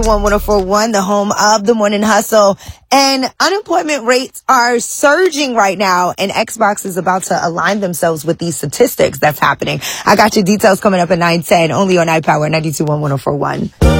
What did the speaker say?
1041, the home of the morning hustle. And unemployment rates are surging right now, and Xbox is about to align themselves with these statistics that's happening. I got your details coming up at 9:10, only on iPower 92.1 1041.